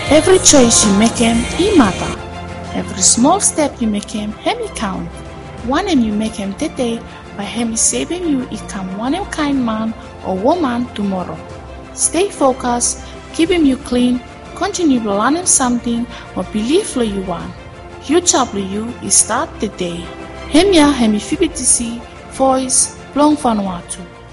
Every choice you make it matter. Every small step you make it count. One you make today by him saving you become one kind man or woman tomorrow. Stay focused, keeping you clean, continue learning something or believe for you want. Future for you is start today. Hemia hemi fibitisi voice long Vanuatu.